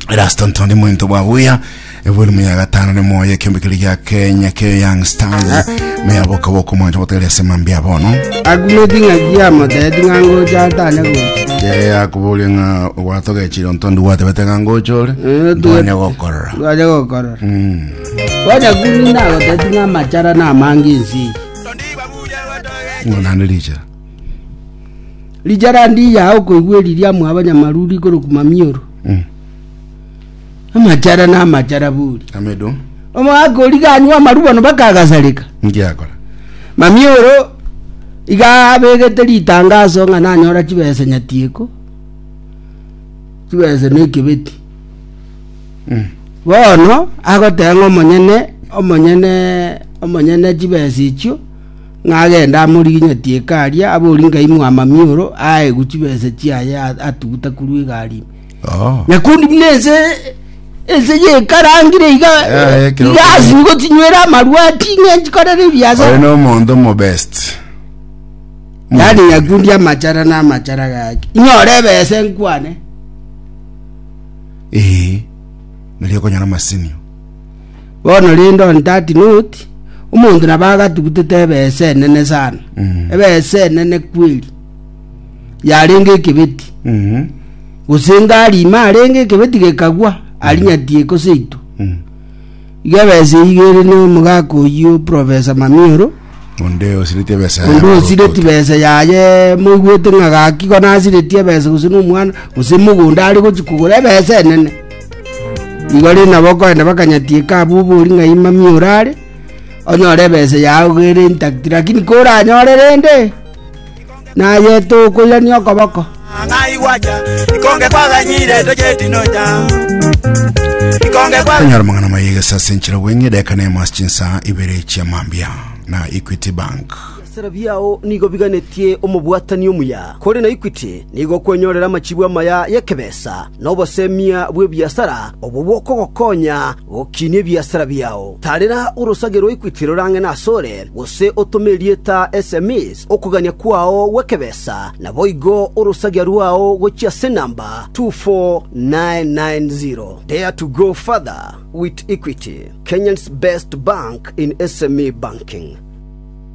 Rastonton muito babuya volume ya gatano ne moye kimbikili ya Kenya ke Young Stars me aboka boko manje botele semambia bono agumedinga giamo de dingango jata ne go ya kubolinga watoke chiro ntondo wate betenga ngochole ndwane gokora waja kunina go de dinga machara na mangisi ngona ndilicha lijara ndiya uko igweliria mu abanyamaruri ko kumamioro amachara na amachara buri amedo omwago liganywa maruba no bakagasalika ngiyakora mamioro iga begete litangazo ngana nyora chibese nyatieko chibese nekebeti bono agotenga omonyene chibese icho ngagenda muri nyatiekaria aboringa imwa mamioro ae guchibese chiaye atuguta kurwe gari nakundi bineze ese ye karangire iga ngo tinywera marwati ngenjikorere byaza no mondo mo best yani yakundi amachara na amachara gaki inyore bese nkwane niliyo konyana masinyo bono lindo ntati note umuntu nabaga tugutete bese nene sana ebese nene kweli yarenge kibeti usenga ali marenge kibeti gekagwa alinya dieko seito igabese igere no mugako yo professor Mamioro ondeo silete bese yaye mugwete ngagaki kona silete bese kusino mwana usimugunda ali kuchikugura bese nene igore naboko enda bakanyatieka abuburi ngai Mamioro ale onyore bese yaugere intact lakini kora nyorerende na yeto kuyani okoboko ngai wacha ikonge kwa ganyire dojeti noja ikonge kwa nyara mangana mayiga sasenchira wenye deka ne maschinsa ibere chia mambia na Equity Bank Serabiao nigo biganetie omubwatani omuya kore na Equity nigo kwenyorera amachibwa maya yekebesa no bosemia bwe biasara obuboko gokonya gokinie biasara biao tarera urusagero Equity rorange na sore gose otomerieta SMS okugania kwao wekebesa na boigo urusagero wao gochia senamba 24990 dare to go further with Equity, Kenya's best bank in SME banking.